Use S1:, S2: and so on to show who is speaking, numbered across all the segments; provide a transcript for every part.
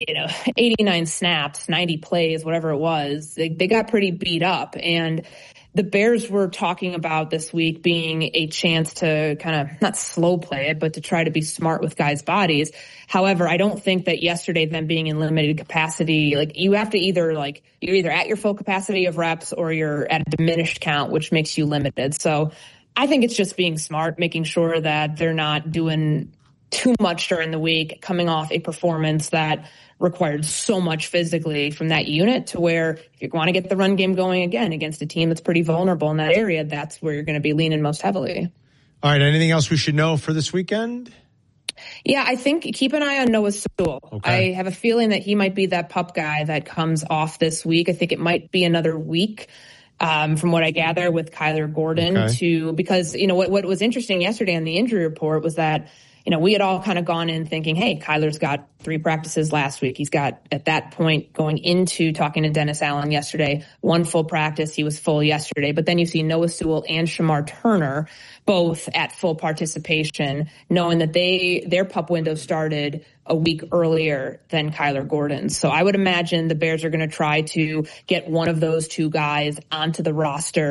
S1: 89 snaps, 90 plays, whatever it was. They got pretty beat up. And the Bears were talking about this week being a chance to kind of not slow play it, but to try to be smart with guys' bodies. However, I don't think that yesterday them being in limited capacity, like you have to you're either at your full capacity of reps or you're at a diminished count, which makes you limited. So I think it's just being smart, making sure that they're not doing too much during the week, coming off a performance that required so much physically from that unit to where if you want to get the run game going again against a team that's pretty vulnerable in that area, that's where you're going to be leaning most heavily.
S2: All right. Anything else we should know for this weekend?
S1: Yeah, I think keep an eye on Noah Sewell. Okay. I have a feeling that he might be that pup guy that comes off this week. I think it might be another week. From what I gather with Kyler Gordon because, what was interesting yesterday on the injury report was that, we had all kind of gone in thinking, hey, Kyler's got 3 practices last week. He's got, at that point, going into talking to Dennis Allen yesterday, 1 full practice. He was full yesterday. But then you see Noah Sewell and Shamar Turner both at full participation, knowing that their pup window started a week earlier than Kyler Gordon's. So I would imagine the Bears are going to try to get one of those 2 guys onto the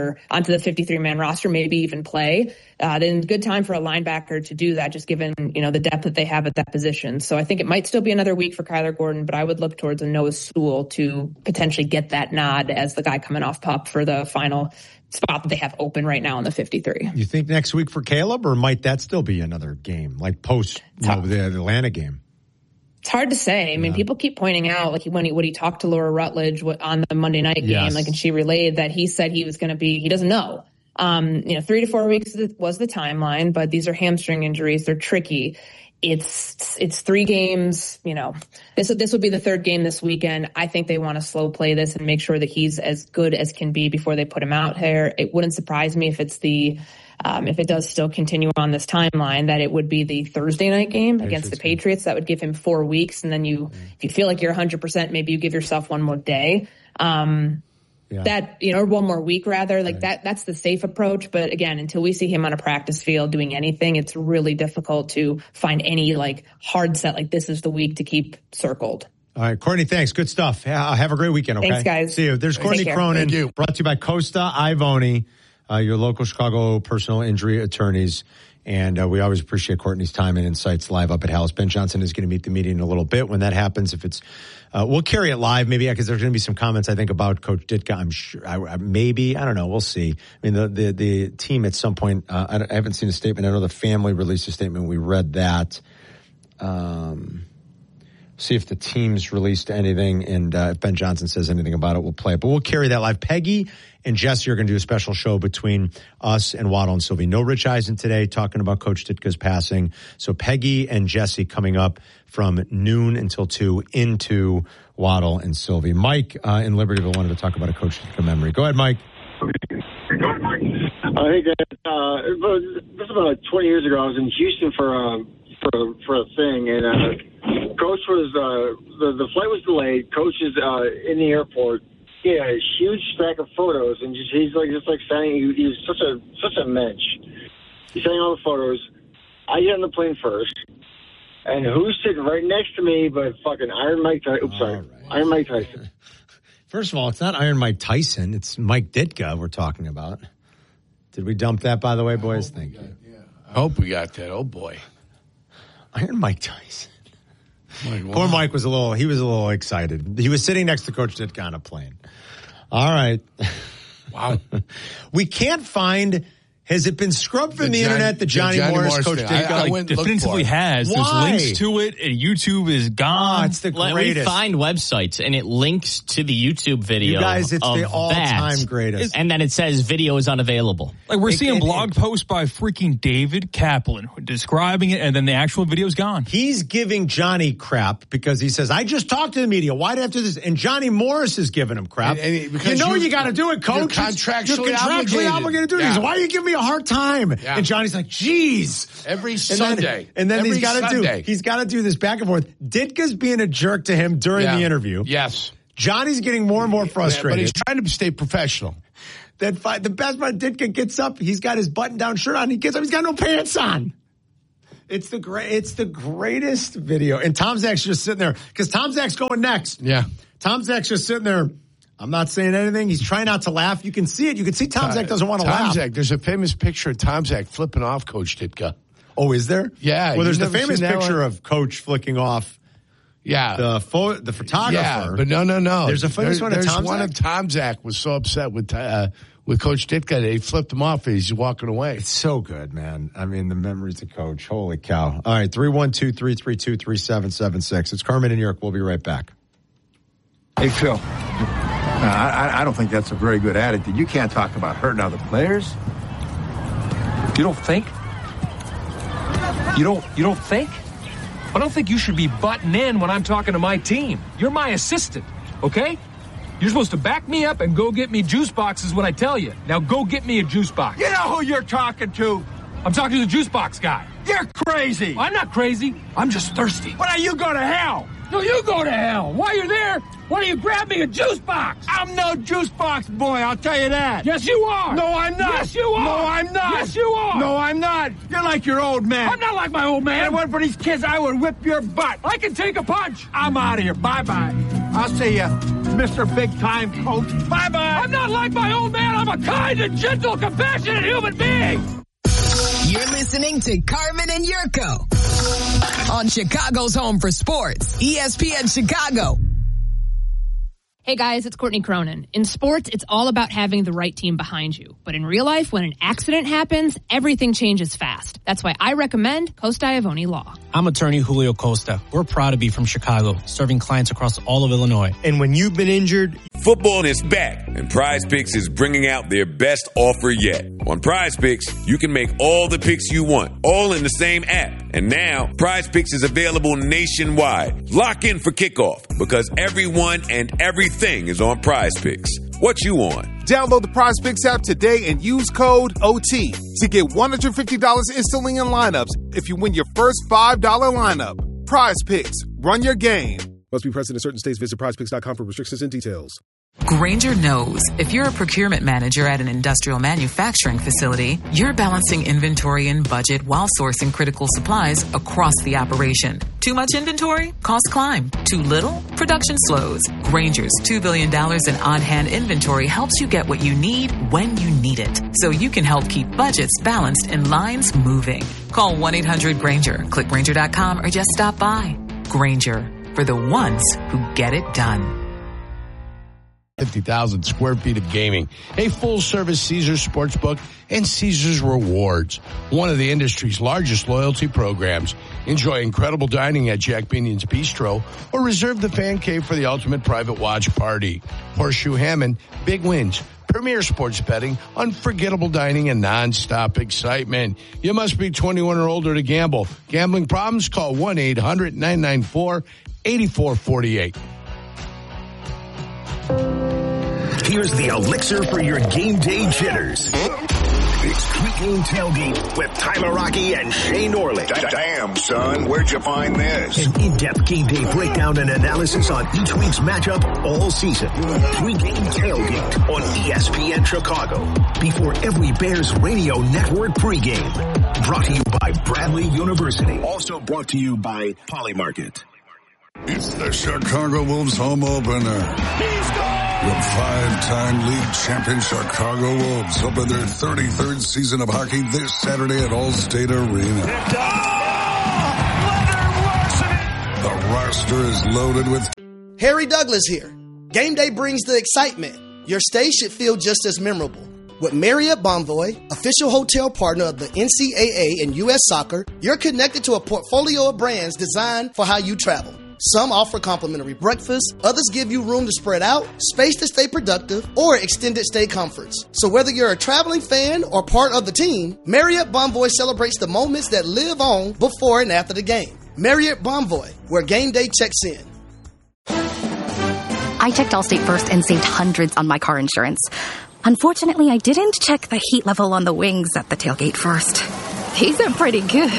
S1: 53-man roster, maybe even play. Then good time for a linebacker to do that, just given, the depth that they have at that position. So I think it might still be another week for Kyler Gordon, but I would look towards a Noah Sewell to potentially get that nod as the guy coming off pup for the final spot that they have open right now in the 53.
S2: You think next week for Caleb, or might that still be another game, like post the Atlanta game?
S1: It's hard to say. I mean, people keep pointing out, like when he talked to Laura Rutledge on the Monday night game, and she relayed that he said he was going to be, he doesn't know. 3 to 4 weeks was the timeline, but these are hamstring injuries. They're tricky. It's 3 games. This would be the 3rd game this weekend. I think they want to slow play this and make sure that he's as good as can be before they put him out here. It wouldn't surprise me if it's if it does still continue on this timeline, that it would be the Thursday night game against the Patriots. That would give him 4 weeks. And then if you feel like you're 100%, maybe you give yourself 1 more day. Or 1 more week rather, that's the safe approach. But again, until we see him on a practice field doing anything, it's really difficult to find any hard set, this is the week to keep circled.
S2: All right, Courtney, thanks. Good stuff. Have a great weekend. Okay.
S1: Thanks, guys.
S2: See you. There's Courtney Cronin, brought to you by Costa Ivoni, your local Chicago personal injury attorneys. And we always appreciate Courtney's time and insights live up at Hal's. Ben Johnson is going to meet the media in a little bit. When that happens, if it's, we'll carry it live maybe because there's going to be some comments, I think, about Coach Ditka. I'm sure, I don't know. We'll see. I mean, the team at some point, I haven't seen a statement. I know the family released a statement. We read that. See if the team's released anything, and if Ben Johnson says anything about it, we'll play it. But we'll carry that live. Peggy and Jesse are going to do a special show between us and Waddle and Sylvie. No Rich Eisen today talking about Coach Ditka's passing. So Peggy and Jesse coming up from noon until 2 into Waddle and Sylvie. Mike in Libertyville wanted to talk about a Coach Ditka memory. Go ahead, Mike.
S3: I think that this is about 20 years ago. I was in Houston for a thing, and Coach was the flight was delayed. Coach is in the airport. He had a huge stack of photos, and he's saying he was such a mensch. He's saying all the photos. I get on the plane first, and who's sitting right next to me but fucking Iron Mike Tyson? Iron Mike Tyson.
S2: First of all, it's not Iron Mike Tyson. It's Mike Ditka we're talking about. Did we dump that, by the way, boys? Thank you.
S4: I hope we got that. Oh, boy.
S2: Iron Mike Tyson. Poor Mike was a little excited. He was sitting next to Coach Ditka on a plane. All right.
S4: Wow.
S2: We can't find... Has it been scrubbed from the internet, the Johnny Morris Coach Ditka?
S5: I went definitively has.
S2: Why?
S5: There's links to it, and YouTube is gone.
S2: Oh, it's the greatest.
S6: We find websites, and it links to the YouTube video.
S2: You guys, it's the all-time greatest.
S6: And then it says video is unavailable.
S5: Like, we're seeing blog posts by freaking David Kaplan describing it, and then the actual video is gone.
S2: He's giving Johnny crap because he says, I just talked to the media. Why do I have to do this? And Johnny Morris is giving him crap.
S4: Because
S2: you got to do it, Coach.
S4: You're contractually
S2: obligated to do it. He says, why are you giving me a hard time? Yeah. And Johnny's like, geez.
S4: Every Sunday.
S2: And then he's got to do this back and forth. Ditka's being a jerk to him during the interview.
S4: Yes.
S2: Johnny's getting more and more frustrated.
S4: But he's trying to stay professional.
S2: The best part, Ditka gets up. He's got his button-down shirt on. He gets up. He's got no pants on. It's the greatest video. And Tom Zach's just sitting there because Tom Zach's going next.
S4: Yeah.
S2: Tom Zach's just sitting there. I'm not saying anything. He's trying not to laugh. You can see it. You can see Tom Zach doesn't want to laugh.
S4: Tom Zach, there's a famous picture of Tom Zach flipping off Coach Ditka.
S2: Oh, is there?
S4: Yeah.
S2: Well, there's the famous picture of Coach flicking off.
S4: Yeah.
S2: The photographer.
S4: Yeah, but no.
S2: There's a famous one of Tom Zach.
S4: There's one of Tom Zach was so upset with Coach Ditka that he flipped him off and he's walking away.
S2: It's so good, man. I mean, the memories of Coach. Holy cow. All right, 312-332-3776. It's Carmen in New York. We'll be right back.
S7: Hey, Phil. I don't think that's a very good attitude. You can't talk about hurting other players.
S8: You don't think? You don't think? I don't think you should be butting in when I'm talking to my team. You're my assistant, okay? You're supposed to back me up and go get me juice boxes when I tell you. Now go get me a juice box.
S7: You know who you're talking to?
S8: I'm talking to the juice box guy.
S7: You're crazy.
S8: I'm not crazy. I'm just thirsty.
S7: Well, now you go to hell.
S8: No, you go to hell. While you're there, why don't you grab me a juice box?
S7: I'm no juice box boy, I'll tell you that.
S8: Yes, you are.
S7: No, I'm not.
S8: Yes, you are.
S7: No, I'm not.
S8: Yes, you are.
S7: No, I'm not. You're like your old man.
S8: I'm not like my old man.
S7: If it wasn't for these kids, I would whip your butt.
S8: I can take a punch.
S7: I'm out of here. Bye-bye. I'll see you, Mr. Big Time Coach. Bye-bye.
S8: I'm not like my old man. I'm a kind and gentle, compassionate human being.
S9: You're listening to Carmen and Yurko on Chicago's Home for Sports, ESPN Chicago.
S1: Hey guys, it's Courtney Cronin. In sports, it's all about having the right team behind you. But in real life, when an accident happens, everything changes fast. That's why I recommend Costa Iavoni Law.
S10: I'm attorney Julio Costa. We're proud to be from Chicago, serving clients across all of Illinois.
S11: And when you've been injured,
S12: football is back, and Prize Picks is bringing out their best offer yet. On Prize Picks, you can make all the picks you want, all in the same app. And now, Prize Picks is available nationwide. Lock in for kickoff, because everyone and everything is on Prize Picks. What you on?
S13: Download the Prize Picks app today and use code OT to get $150 instantly in lineups if you win your first $5 lineup. Prize Picks. Run your game.
S14: Must be present in certain states. Visit prizepicks.com for restrictions and details.
S15: Grainger knows if you're a procurement manager at an industrial manufacturing facility, you're balancing inventory and budget while sourcing critical supplies across the operation. Too much inventory? Costs climb. Too little? Production slows. Grainger's $2 billion in on-hand inventory helps you get what you need when you need it, so you can help keep budgets balanced and lines moving. Call 1-800-GRAINGER, click Grainger.com, or just stop by. Grainger, for the ones who get it done.
S4: 50,000 square feet of gaming, a full-service Caesars Sportsbook, and Caesars Rewards, one of the industry's largest loyalty programs. Enjoy incredible dining at Jack Binion's Bistro, or reserve the fan cave for the ultimate private watch party. Horseshoe Hammond, big wins, premier sports betting, unforgettable dining, and nonstop excitement. You must be 21 or older to gamble. Gambling problems? Call 1-800-994-8448.
S16: Here's the elixir for your game day jitters. It's Pregame Tailgate with Tyler Rocky and Shane Orlick.
S17: Damn, son, where'd you find this?
S16: An in-depth game day breakdown and analysis on each week's matchup all season. Pregame Tailgate on ESPN Chicago. Before every Bears radio network pregame. Brought to you by Bradley University. Also brought to you by Polymarket.
S17: It's the Chicago Wolves home opener. He's gone! The five-time league champion Chicago Wolves open their 33rd season of hockey this Saturday at Allstate Arena. The roster is loaded with...
S18: Harry Douglas here. Game day brings the excitement. Your stay should feel just as memorable. With Marriott Bonvoy, official hotel partner of the NCAA and U.S. Soccer, you're connected to a portfolio of brands designed for how you travel. Some offer complimentary breakfast, others give you room to spread out, space to stay productive, or extended stay comforts. So whether you're a traveling fan or part of the team, Marriott Bonvoy celebrates the moments that live on before and after the game. Marriott Bonvoy, where game day checks in.
S19: I checked Allstate first and saved hundreds on my car insurance. Unfortunately, I didn't check the heat level on the wings at the tailgate first. These are pretty good.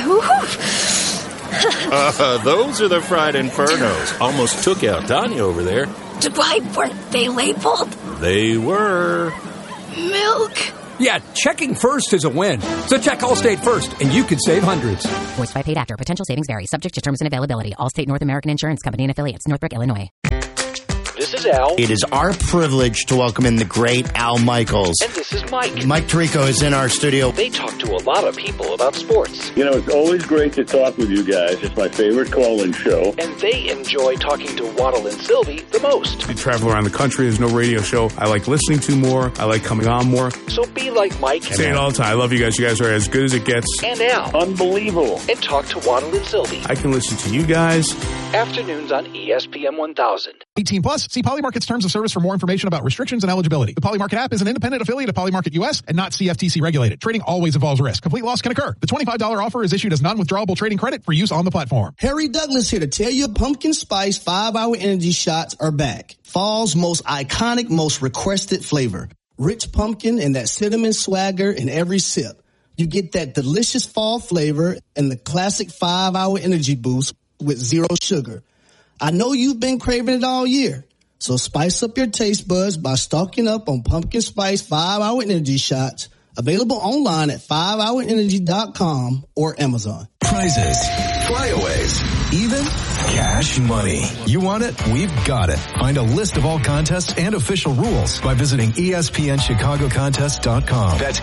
S20: Those are the fried infernos. Almost took out Tanya over there.
S19: Why weren't they labeled?
S20: They were.
S19: Milk.
S8: Yeah, checking first is a win. So check Allstate first, and you could save hundreds.
S11: Voiced by paid actor. Potential savings vary. Subject to terms and availability. Allstate North American Insurance Company and affiliates. Northbrook, Illinois.
S21: This is Al.
S22: It is our privilege to welcome in the great Al Michaels.
S21: And this is Mike.
S22: Mike Tirico is in our studio.
S21: They talk to a lot of people about sports.
S23: You know, it's always great to talk with you guys. It's my favorite call-in show.
S21: And they enjoy talking to Waddle and Sylvie the most.
S24: I travel around the country. There's no radio show I like listening to more. I like coming on more.
S21: So be like Mike.
S24: I say it all the time. I love you guys. You guys are as good as it gets.
S21: And Al.
S23: Unbelievable.
S21: And talk to Waddle and Sylvie.
S24: I can listen to you guys.
S21: Afternoons on ESPN 1000.
S25: 18 plus. See Polymarket's terms of service for more information about restrictions and eligibility. The Polymarket app is an independent affiliate of Polymarket US and not CFTC regulated. Trading always involves risk. Complete loss can occur. The $25 offer is issued as non-withdrawable trading credit for use on the platform.
S18: Harry Douglas here to tell you pumpkin spice 5-hour energy shots are back. Fall's most iconic, most requested flavor. Rich pumpkin and that cinnamon swagger in every sip. You get that delicious fall flavor and the classic 5-hour energy boost with zero sugar. I know you've been craving it all year. So spice up your taste buds by stocking up on pumpkin spice 5-hour energy shots. Available online at 5hourenergy.com or Amazon.
S26: Prizes, flyaways, even cash money. You want it? We've got it. Find a list of all contests and official rules by visiting ESPNChicagoContest.com. That's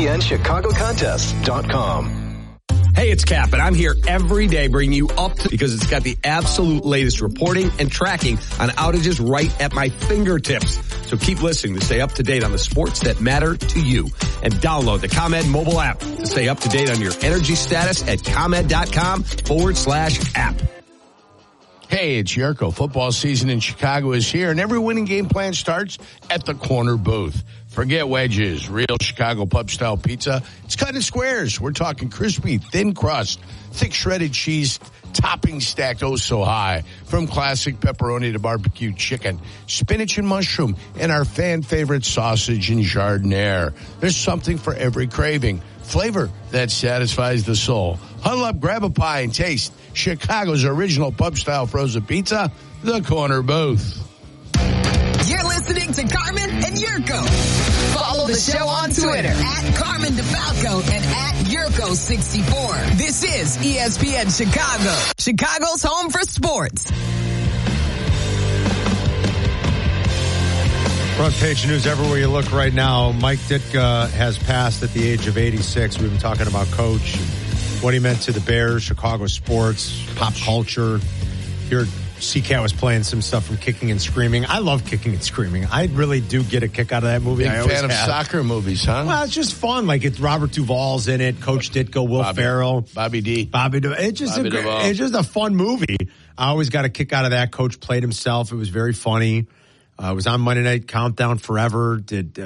S26: ESPNChicagoContest.com.
S27: Hey, it's Cap, and I'm here every day bringing you up to because it's got the absolute latest reporting and tracking on outages right at my fingertips. So keep listening to stay up to date on the sports that matter to you. And download the ComEd mobile app to stay up to date on your energy status at ComEd.com/app.
S4: Hey, it's Yurko. Football season in Chicago is here, and every winning game plan starts at the corner booth. Forget wedges, real Chicago pub-style pizza. It's cut in squares. We're talking crispy, thin crust, thick shredded cheese, topping stacked oh so high. From classic pepperoni to barbecue chicken, spinach and mushroom, and our fan-favorite sausage and jardiniere. There's something for every craving. Flavor that satisfies the soul. Huddle up, grab a pie, and taste Chicago's original pub-style frozen pizza, the Corner Booth.
S9: You're listening to Carmen and Yurko. Follow the show on Twitter at Carmen DeFalco and at Yurko64. This is ESPN Chicago, Chicago's home for sports.
S2: Front page news everywhere you look right now. Mike Ditka has passed at the age of 86. We've been talking about Coach, what he meant to the Bears, Chicago sports, pop culture. Here, CCAT was playing some stuff from Kicking and Screaming. I love Kicking and Screaming. I really do get a kick out of that movie.
S4: Big fan of soccer movies, huh?
S2: Well, it's just fun. Like, it's Robert Duvall's in it, Coach Ditka, Will Ferrell.
S4: Bobby D.
S2: It's just a fun movie. I always got a kick out of that. Coach played himself. It was very funny. It was on Monday Night Countdown forever. Did,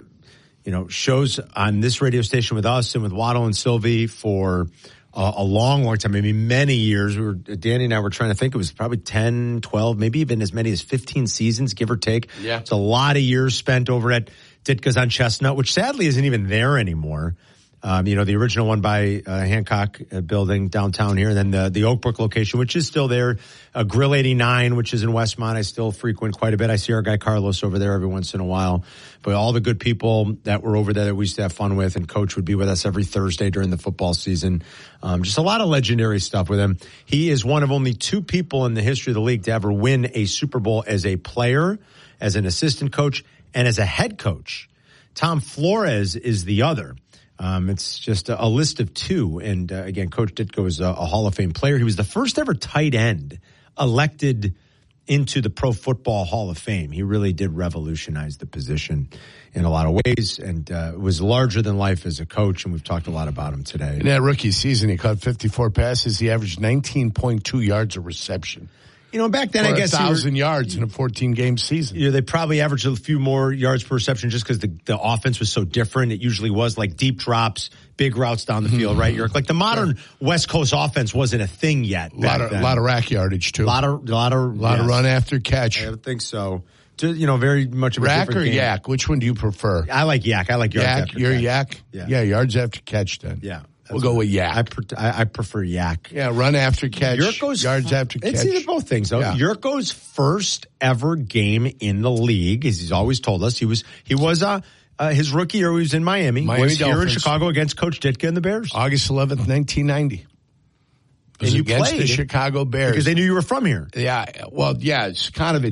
S2: shows on this radio station with us and with Waddle and Sylvie for a long, long time, maybe many years. Danny and I were trying to think. It was probably 10, 12, maybe even as many as 15 seasons, give or take.
S4: Yeah.
S2: It's a lot of years spent over at Ditka's on Chestnut, which sadly isn't even there anymore. The original one by Hancock building downtown here, and then the Oakbrook location, which is still there. Grill 89, which is in Westmont, I still frequent quite a bit. I see our guy Carlos over there every once in a while. But all the good people that were over there that we used to have fun with, and Coach would be with us every Thursday during the football season. Just a lot of legendary stuff with him. He is one of only two people in the history of the league to ever win a Super Bowl as a player, as an assistant coach, and as a head coach. Tom Flores is the other. It's just a list of two. And again, Coach Ditka was a Hall of Fame player. He was the first ever tight end elected into the Pro Football Hall of Fame. He really did revolutionize the position in a lot of ways, and was larger than life as a coach, and we've talked a lot about him today.
S4: In that rookie season, he caught 54 passes. He averaged 19.2 yards of reception.
S2: Back then, I guess
S4: 1,000 yards in a 14-game season.
S2: They probably averaged a few more yards per reception just because the offense was so different. It usually was like deep drops, big routes down the field, right? Like the modern West Coast offense wasn't a thing yet.
S4: A lot of rack yardage too.
S2: A lot of
S4: run after catch.
S2: I would think so. Very much of a
S4: rack
S2: different
S4: or
S2: game.
S4: Yak. Which one do you prefer?
S2: I like Yak. I like yards after
S4: You're
S2: catch.
S4: Yak.
S2: Yeah,
S4: yards after catch. Then we'll go with Yak.
S2: I prefer Yak.
S4: Yeah, run after catch.
S2: Yurko's
S4: yards after catch.
S2: It's either both things though. Yeah. Yurko's first ever game in the league, as he's always told us, he was his rookie year, he was in Miami was here
S4: Dolphins.
S2: in Chicago against Coach Ditka and the Bears.
S4: August 11th, 1990.
S2: And you
S4: against
S2: played
S4: the Chicago Bears.
S2: Because they knew you were from here.
S4: Yeah. Well, yeah, it's kind of